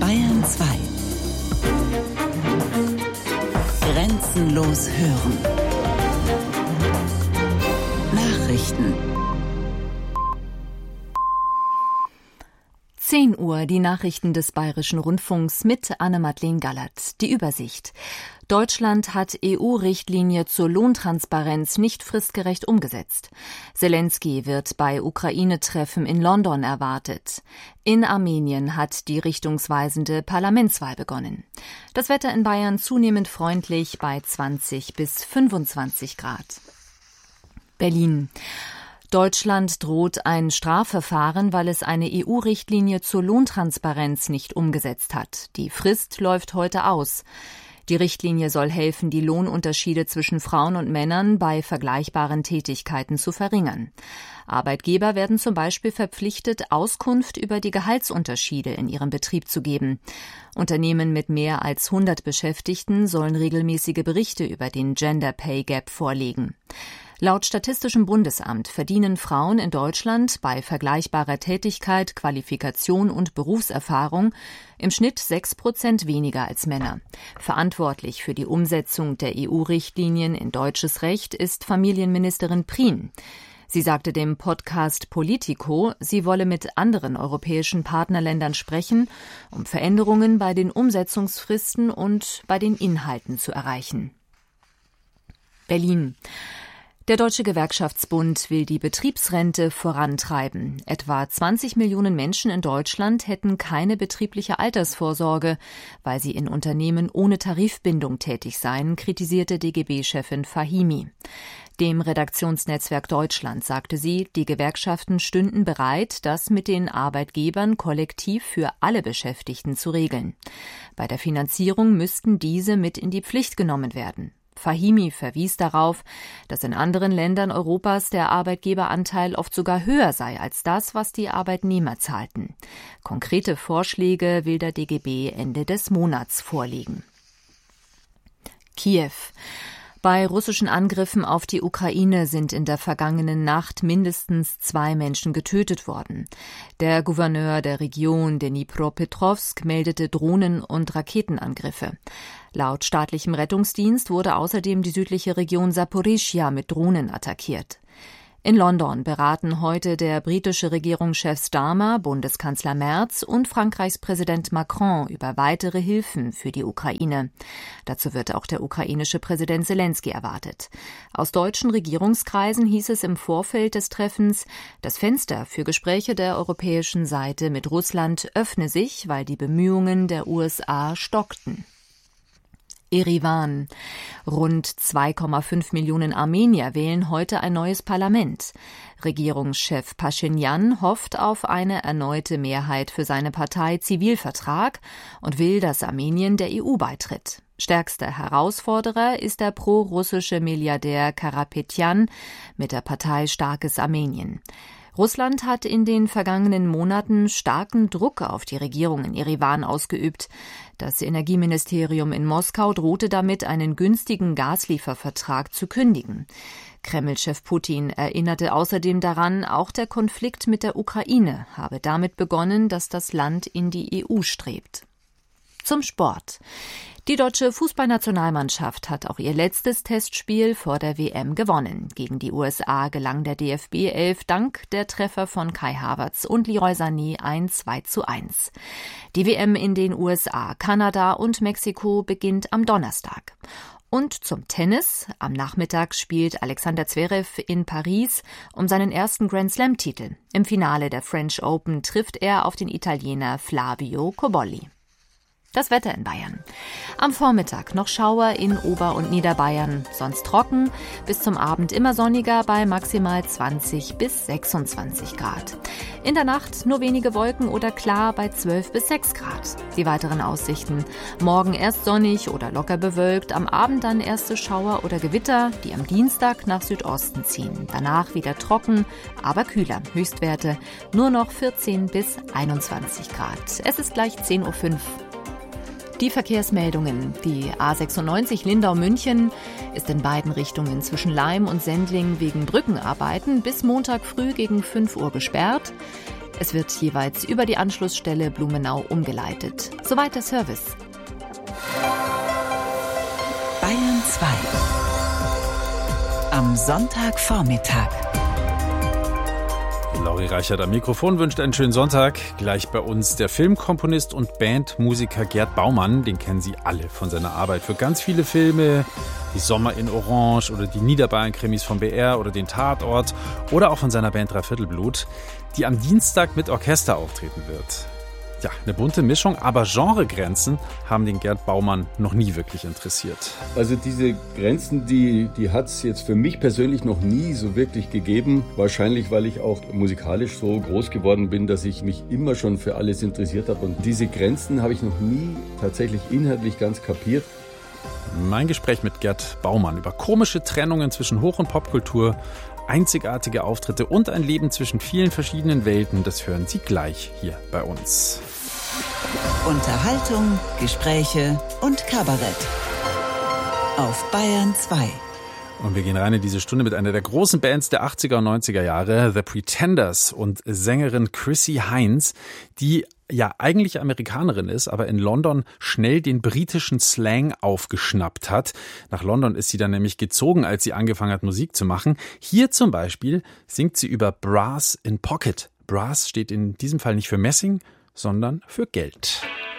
Bayern 2. Grenzenlos hören. Nachrichten. 10 Uhr, die Nachrichten des Bayerischen Rundfunks mit Anne-Madeleine Gallert. Die Übersicht. Deutschland hat EU-Richtlinie zur Lohntransparenz nicht fristgerecht umgesetzt. Selenskyj wird bei Ukraine-Treffen in London erwartet. In Armenien hat die richtungsweisende Parlamentswahl begonnen. Das Wetter in Bayern zunehmend freundlich bei 20 bis 25 Grad. Berlin. Deutschland droht ein Strafverfahren, weil es eine EU-Richtlinie zur Lohntransparenz nicht umgesetzt hat. Die Frist läuft heute aus. Die Richtlinie soll helfen, die Lohnunterschiede zwischen Frauen und Männern bei vergleichbaren Tätigkeiten zu verringern. Arbeitgeber werden zum Beispiel verpflichtet, Auskunft über die Gehaltsunterschiede in ihrem Betrieb zu geben. Unternehmen mit mehr als 100 Beschäftigten sollen regelmäßige Berichte über den Gender Pay Gap vorlegen. Laut Statistischem Bundesamt verdienen Frauen in Deutschland bei vergleichbarer Tätigkeit, Qualifikation und Berufserfahrung im Schnitt 6% weniger als Männer. Verantwortlich für die Umsetzung der EU-Richtlinien in deutsches Recht ist Familienministerin Prien. Sie sagte dem Podcast Politico, sie wolle mit anderen europäischen Partnerländern sprechen, um Veränderungen bei den Umsetzungsfristen und bei den Inhalten zu erreichen. Berlin. Der Deutsche Gewerkschaftsbund will die Betriebsrente vorantreiben. Etwa 20 Millionen Menschen in Deutschland hätten keine betriebliche Altersvorsorge, weil sie in Unternehmen ohne Tarifbindung tätig seien, kritisierte DGB-Chefin Fahimi. Dem Redaktionsnetzwerk Deutschland sagte sie, die Gewerkschaften stünden bereit, das mit den Arbeitgebern kollektiv für alle Beschäftigten zu regeln. Bei der Finanzierung müssten diese mit in die Pflicht genommen werden. Fahimi verwies darauf, dass in anderen Ländern Europas der Arbeitgeberanteil oft sogar höher sei als das, was die Arbeitnehmer zahlten. Konkrete Vorschläge will der DGB Ende des Monats vorlegen. Kiew. Bei russischen Angriffen auf die Ukraine sind in der vergangenen Nacht mindestens 2 Menschen getötet worden. Der Gouverneur der Region Dnipropetrovsk meldete Drohnen- und Raketenangriffe. Laut staatlichem Rettungsdienst wurde außerdem die südliche Region Saporischschja mit Drohnen attackiert. In London beraten heute der britische Regierungschef Starmer, Bundeskanzler Merz und Frankreichs Präsident Macron über weitere Hilfen für die Ukraine. Dazu wird auch der ukrainische Präsident Selenskyj erwartet. Aus deutschen Regierungskreisen hieß es im Vorfeld des Treffens, das Fenster für Gespräche der europäischen Seite mit Russland öffne sich, weil die Bemühungen der USA stockten. Erivan. Rund 2,5 Millionen Armenier wählen heute ein neues Parlament. Regierungschef Paschinjan hofft auf eine erneute Mehrheit für seine Partei Zivilvertrag und will, dass Armenien der EU beitritt. Stärkster Herausforderer ist der pro-russische Milliardär Karapetyan mit der Partei Starkes Armenien. Russland hat in den vergangenen Monaten starken Druck auf die Regierung in Erivan ausgeübt. Das Energieministerium in Moskau drohte damit, einen günstigen Gasliefervertrag zu kündigen. Kreml-Chef Putin erinnerte außerdem daran, auch der Konflikt mit der Ukraine habe damit begonnen, dass das Land in die EU strebt. Zum Sport. Die deutsche Fußballnationalmannschaft hat auch ihr letztes Testspiel vor der WM gewonnen. Gegen die USA gelang der DFB-11 dank der Treffer von Kai Havertz und Leroy Sané ein 2:1. Die WM in den USA, Kanada und Mexiko beginnt am Donnerstag. Und zum Tennis. Am Nachmittag spielt Alexander Zverev in Paris um seinen ersten Grand-Slam-Titel. Im Finale der French Open trifft er auf den Italiener Flavio Cobolli. Das Wetter in Bayern. Am Vormittag noch Schauer in Ober- und Niederbayern, sonst trocken, bis zum Abend immer sonniger bei maximal 20 bis 26 Grad. In der Nacht nur wenige Wolken oder klar bei 12 bis 6 Grad. Die weiteren Aussichten: morgen erst sonnig oder locker bewölkt, am Abend dann erste Schauer oder Gewitter, die am Dienstag nach Südosten ziehen. Danach wieder trocken, aber kühler. Höchstwerte nur noch 14 bis 21 Grad. Es ist gleich 10:05 Uhr. Die Verkehrsmeldungen. Die A96 Lindau-München ist in beiden Richtungen zwischen Laim und Sendling wegen Brückenarbeiten bis Montag früh gegen 5 Uhr gesperrt. Es wird jeweils über die Anschlussstelle Blumenau umgeleitet. Soweit der Service. Bayern 2. Am Sonntagvormittag. Lauri Reichert am Mikrofon wünscht einen schönen Sonntag. Gleich bei uns der Filmkomponist und Bandmusiker Gerd Baumann. Den kennen Sie alle von seiner Arbeit für ganz viele Filme. Die Sommer in Orange oder die Niederbayern-Krimis vom BR oder den Tatort. Oder auch von seiner Band Dreiviertelblut, die am Dienstag mit Orchester auftreten wird. Ja, eine bunte Mischung, aber Genregrenzen haben den Gerd Baumann noch nie wirklich interessiert. Also diese Grenzen, die hat es jetzt für mich persönlich noch nie so wirklich gegeben. Wahrscheinlich, weil ich auch musikalisch so groß geworden bin, dass ich mich immer schon für alles interessiert habe. Und diese Grenzen habe ich noch nie tatsächlich inhaltlich ganz kapiert. Mein Gespräch mit Gerd Baumann über komische Trennungen zwischen Hoch- und Popkultur, einzigartige Auftritte und ein Leben zwischen vielen verschiedenen Welten, das hören Sie gleich hier bei uns. Unterhaltung, Gespräche und Kabarett. Auf Bayern 2. Und wir gehen rein in diese Stunde mit einer der großen Bands der 80er und 90er Jahre, The Pretenders, und Sängerin Chrissie Hynde, die ja eigentlich Amerikanerin ist, aber in London schnell den britischen Slang aufgeschnappt hat. Nach London ist sie dann nämlich gezogen, als sie angefangen hat, Musik zu machen. Hier zum Beispiel singt sie über Brass in Pocket. Brass steht in diesem Fall nicht für Messing, sondern für Geld.